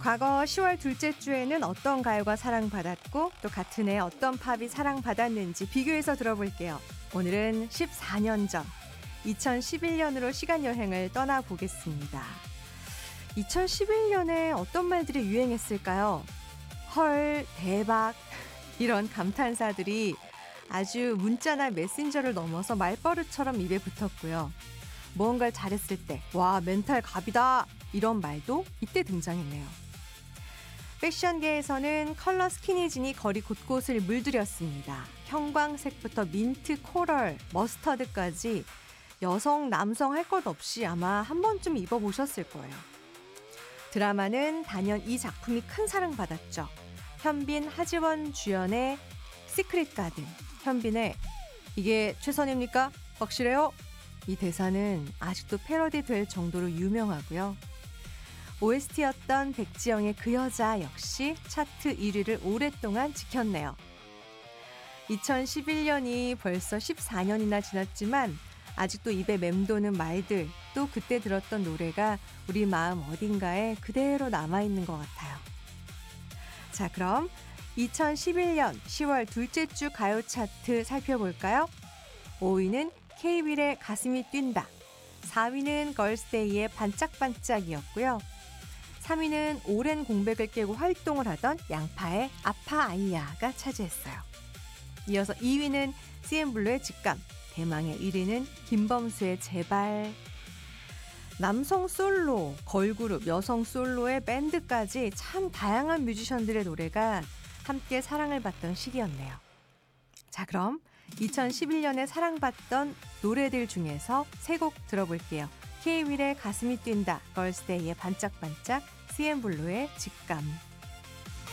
과거 10월 둘째 주에는 어떤 가요가 사랑받았고 또 같은 해 어떤 팝이 사랑받았는지 비교해서 들어볼게요. 오늘은 14년 전 2011년으로 시간여행을 떠나보겠습니다. 2011년에 어떤 말들이 유행했을까요? 헐, 대박 이런 감탄사들이 아주 문자나 메신저를 넘어서 말버릇처럼 입에 붙었고요. 무언가를 잘했을 때 와, 멘탈 갑이다 이런 말도 이때 등장했네요. 패션계에서는 컬러 스키니진이 거리 곳곳을 물들였습니다. 형광색부터 민트, 코럴, 머스터드까지 여성, 남성 할 것 없이 아마 한 번쯤 입어보셨을 거예요. 드라마는 단연 이 작품이 큰 사랑받았죠. 현빈, 하지원 주연의 시크릿 가든. 현빈의 이게 최선입니까? 확실해요? 이 대사는 아직도 패러디 될 정도로 유명하고요. OST였던 백지영의 그 여자 역시 차트 1위를 오랫동안 지켰네요. 2011년이 벌써 14년이나 지났지만 아직도 입에 맴도는 말들, 또 그때 들었던 노래가 우리 마음 어딘가에 그대로 남아있는 것 같아요. 자, 그럼 2011년 10월 둘째 주 가요 차트 살펴볼까요? 5위는 K-윌의 가슴이 뛴다. 4위는 걸스데이의 반짝반짝이었고요. 3위는 오랜 공백을 깨고 활동을 하던 양파의 아파 아이야가 차지했어요. 이어서 2위는 CN블루의 직감, 대망의 1위는 김범수의 제발. 남성 솔로, 걸그룹, 여성 솔로의 밴드까지 참 다양한 뮤지션들의 노래가 함께 사랑을 받던 시기였네요. 자, 그럼 2011년에 사랑받던 노래들 중에서 3곡 들어볼게요. K-윌의 가슴이 뛴다, 걸스데이의 반짝반짝, CN블루의 직감.